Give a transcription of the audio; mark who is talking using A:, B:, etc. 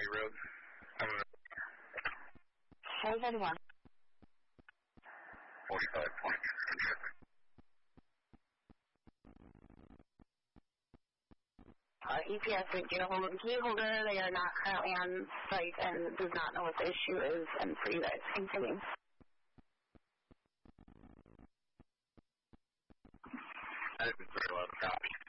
A: County Road.
B: Hey, 31.
A: 45 points.
B: EPS didn't get a hold of the key holder. They are not currently on site and does not know what the issue is, and for you guys to continue.
A: That is very loud copy.